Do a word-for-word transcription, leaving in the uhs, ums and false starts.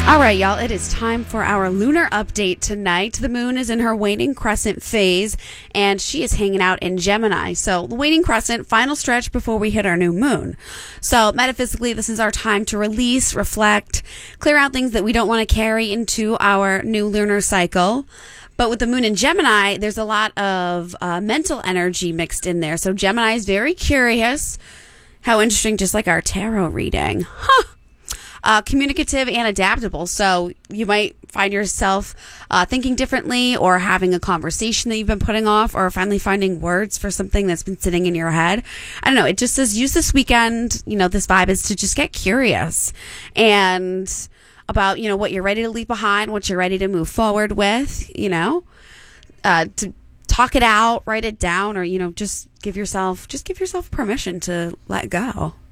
All right, y'all, it is time for our lunar update tonight. The moon is in her waning crescent phase, and she is hanging out in Gemini. So the waning crescent, final stretch before we hit our new moon. So metaphysically, this is our time to release, reflect, clear out things that we don't want to carry into our new lunar cycle. But with the moon in Gemini, there's a lot of uh, mental energy mixed in there. So Gemini is very curious. How interesting, just like our tarot reading. Huh. Uh, communicative and adaptable. So you might find yourself uh, thinking differently, or having a conversation that you've been putting off, or finally finding words for something that's been sitting in your head. I don't know. It just says use this weekend. You know, this vibe is to just get curious and about, you know, what you're ready to leave behind, what you're ready to move forward with, you know, uh, to talk it out, write it down, or, you know, just give yourself, just give yourself permission to let go.